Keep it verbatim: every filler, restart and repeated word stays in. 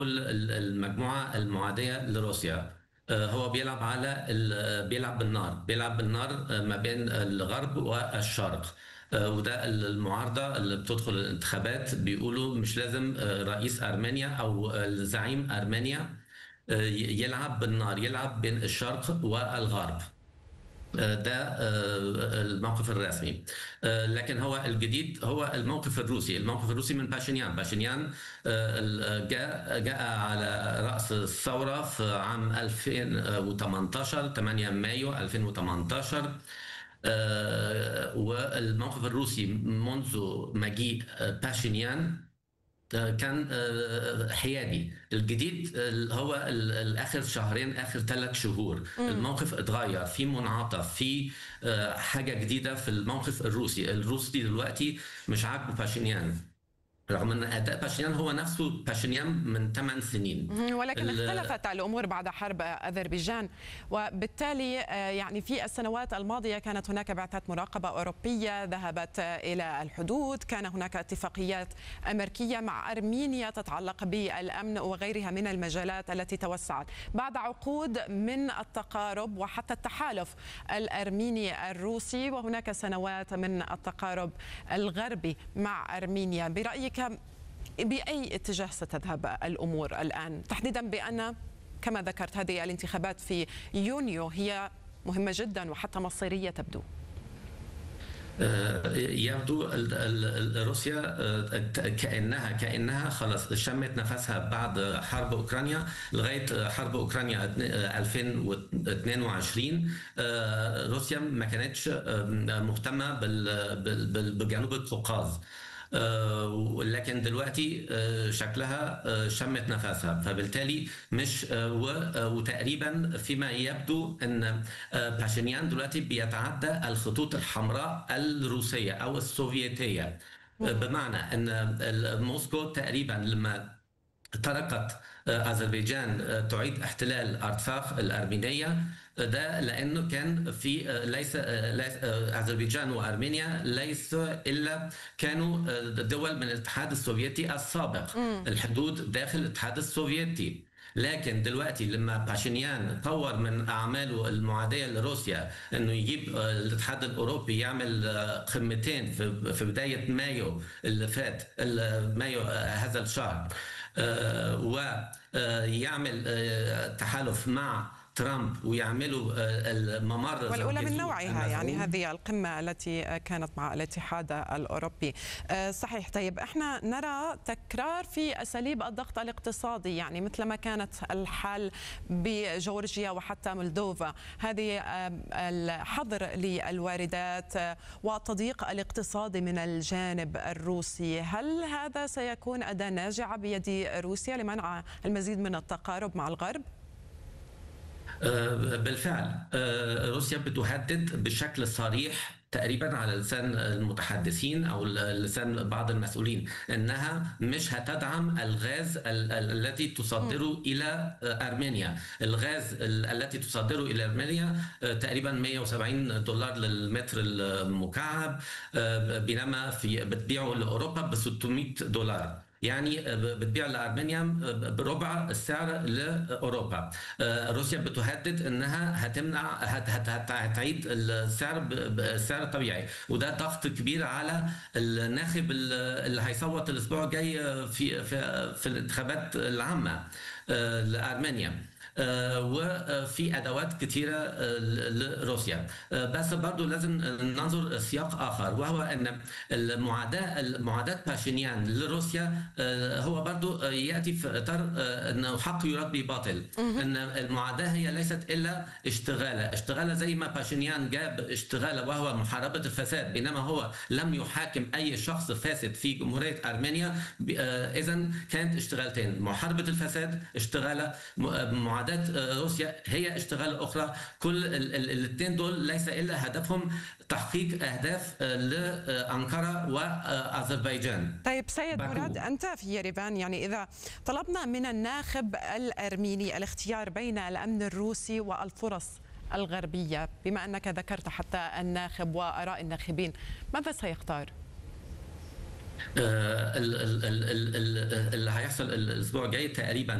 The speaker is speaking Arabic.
المجموعة المعادية لروسيا. هو بيلعب على ال- بيلعب بالنار بيلعب بالنار ما بين الغرب والشرق. وده المعارضة اللي بتدخل الانتخابات بيقولوا مش لازم رئيس أرمينيا أو زعيم أرمينيا يلعب بالنار، يلعب بين الشرق والغرب. ده آه، الموقف الرسمي. آه، لكن هو الجديد هو الموقف الروسي الموقف الروسي من باشينيان. باشينيان آه، جاء جاء على رأس الثورة في عام ألفين وتمنتاشر، ثمانية مايو ألفين وتمنتاشر. آه، والموقف الروسي منذ مجيء آه، باشينيان كان آه، حيادي. الجديد آه، هو ال- الآخر شهرين، آخر ثلاث شهور مم. الموقف اتغير، في منعطف، في آه، حاجة جديدة في الموقف الروسي. الروسي دلوقتي مش عاجبه باشينيان، رغم ان اداء باشينيان هو نفسه باشينيان من ثمان سنين. مهم. ولكن اختلفت الأمور بعد حرب أذربيجان، وبالتالي آه، يعني في السنوات الماضية كانت هناك بعثات مراقبة أوروبية ذهبت آه، إلى الحدود، كان هناك اتفاقيات أمريكية مع أرمينيا تتعلق بالأمن وغيرها من المجالات التي توسعت بعد عقود من التقارب وحتى التحالف الأرميني الروسي، وهناك سنوات من التقارب الغربي مع أرمينيا. برأيك بأي اتجاه ستذهب الأمور الآن، تحديدا بأن كما ذكرت هذه الانتخابات في يونيو هي مهمة جدا وحتى مصيرية تبدو؟ آه، يبدو ال- ال- روسيا آه، كأنها كأنها خلاص شمت نفسها بعد حرب أوكرانيا لغاية حرب أوكرانيا ألفين واثنين وعشرين. آه، روسيا ما كانتش آه، مهتمة بال- بال- بال- بجنوب القوقاز. آه، لكن دلوقتي آه، شكلها آه، شمت نفسها، فبالتالي مش آه، و- آه، وتقريبا فيما يبدو ان آه، باشينيان دلوقتي بيتعدى الخطوط الحمراء الروسية او السوفيتية. آه، بمعنى ان ال- موسكو تقريبا لما تركت آه، أذربيجان آه، تعيد احتلال أرتساخ الأرمينية، آه، ده لأنه كان في آه، ليس آه، ليس- آه، أذربيجان وأرمينيا ليس إلا كانوا آه، دول من الاتحاد السوفيتي السابق، مم. الحدود داخل الاتحاد السوفيتي. لكن دلوقتي لما باشينيان طور من أعماله المعادية لروسيا أنه يجيب آه، الاتحاد الأوروبي يعمل آه، قمتين في في بداية مايو اللي فات، ال- مايو آه، هذا الشهر، آه، ويعمل آه، تحالف مع ترامب ويعملوا آه، الممر والأولى من زوجة نوعها، يعني المزعوم. هذه القمة التي كانت مع الاتحاد الأوروبي. آه، صحيح. طيب احنا نرى تكرار في أساليب الضغط الاقتصادي، يعني مثل ما كانت الحال بجورجيا وحتى مولدوفا، هذه آه، الحظر للواردات آه، والتضييق الاقتصادي من الجانب الروسي. هل هذا سيكون أداة ناجعة بيد روسيا لمنع المزيد من التقارب مع الغرب؟ آه، بالفعل آه، روسيا بتهدد بشكل صريح تقريبا على لسان المتحدثين او لسان بعض المسؤولين انها مش هتدعم الغاز ال- ال- الذي تصدره الى ارمينيا. الغاز ال- التي تصدره الى ارمينيا آه، تقريبا مئة وسبعين دولار للمتر المكعب، آه، بينما في بتبيعه لاوروبا ب ستمئة دولار، يعني بتبيع لارمينيا بربع السعر لاوروبا. آه، روسيا بتهدد انها هتمنع هت هت هت هتعيد السعر ب- بالسعر الطبيعي، وده ضغط كبير على الناخب اللي اللي هيصوت الاسبوع الجاي في في في الانتخابات العامه آه، لارمينيا. آه، وفي ادوات كثيره آه، لروسيا. آه، بس برضو لازم ننظر سياق اخر، وهو ان المعاداه المعاداه باشينيان لروسيا آه، هو برضو آه، ياتي في اطار آه، انه حق يراد به باطل. ان المعاداه هي ليست الا اشتغاله، اشتغاله زي ما باشينيان جاب اشتغاله وهو محاربه الفساد، بينما هو لم يحاكم اي شخص فاسد في جمهوريه ارمينيا. اذا كانت اشتغالتين، محاربه الفساد اشتغاله، م- معاداه آه، روسيا هي اشتغاله اخرى. كل الاثنين دول ليس الا هدفهم تحقيق اهداف آه، لانقره واذربيجان. طيب سيد مراد، باكو. أنت في يريفان، يعني إذا طلبنا من الناخب الأرميني الاختيار بين الأمن الروسي والفرص الغربية، بما أنك ذكرت حتى الناخب وآراء الناخبين، ماذا سيختار؟ ال- ال- ال- ال- اللي هيحصل الاسبوع الجاي تقريبا